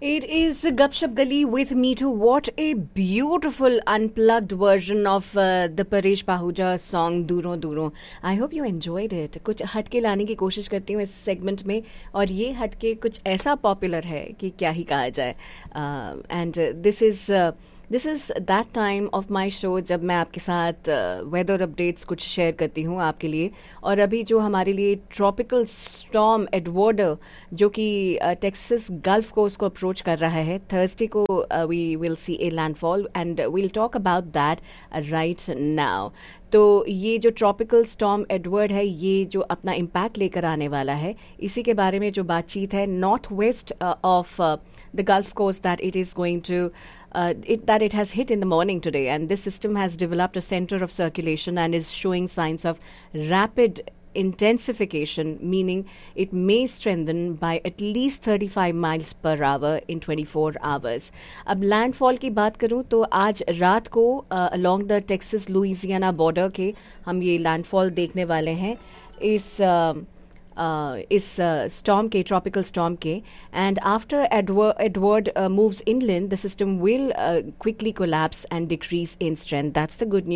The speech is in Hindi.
It is Gupshup Gali with Me Too. What a beautiful unplugged version of the Paresh Pahuja song Duro Duro. I hope you enjoyed it. कुछ हटके लाने की कोशिश करती हूँ इस सेगमेंट में और ये हटके कुछ ऐसा पॉपुलर है कि क्या ही कहा जाए. And this is that time of my show जब मैं आपके साथ वेदर अपडेट्स कुछ शेयर करती हूँ आपके लिए. और अभी जो हमारे लिए ट्रॉपिकल स्टॉर्म एडवर्ड जो कि टेक्सास गल्फ कोस्ट को अप्रोच कर रहा है, थर्सडे को we will see A landfall and we'll talk about that right now. तो ये जो ट्रॉपिकल स्टॉर्म एडवर्ड है, ये जो अपना इम्पैक्ट लेकर आने वाला है, इसी के बारे में जो बातचीत है. North west of the gulf coast that it is going to that it has hit in the morning today, and this system has developed a center of circulation and is showing signs of rapid intensification, meaning it may strengthen by at least 35 miles per hour in 24 hours. अब लैंडफॉल की बात करूं तो आज रात को along the Texas Louisiana border के हम ये लैंडफॉल देखने वाले हैं इस storm के, tropical storm के. And after Edward moves inland, the system will quickly collapse and decrease in strength. That's the good news.